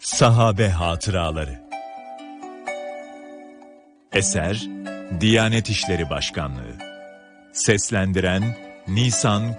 Sahabe Hatıraları. Eser Diyanet İşleri Başkanlığı. Seslendiren Nisan